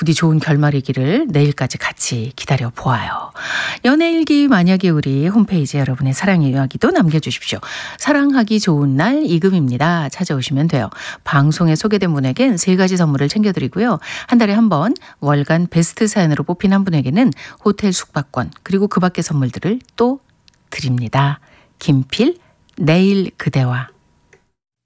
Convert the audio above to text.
부디 좋은 결말이기를 내일까지 같이 기다려 보아요. 연애일기 만약에 우리 홈페이지에 여러분의 사랑의 이야기도 남겨주십시오. 사랑하기 좋은 날 이금입니다. 찾아오시면 돼요. 방송에 소개된 분에겐 3가지 선물을 챙겨드리고요. 한 달에 한 번 월간 베스트 사연으로 뽑힌 한 분에게는 호텔 숙박권 그리고 그 밖의 선물들을 또 드립니다. 김필 내일 그대와